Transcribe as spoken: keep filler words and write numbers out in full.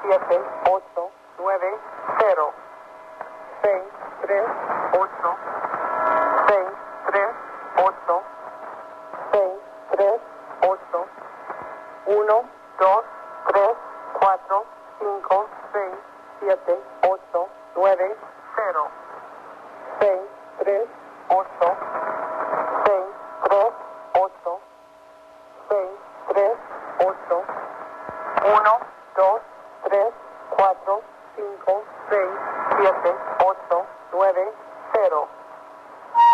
siete, ocho, nueve, cero. seis, tres, ocho. seis, tres, ocho. seis, tres, ocho. uno, dos, tres, cuatro, cinco, seis, siete, ocho, nueve, cero. seis, tres,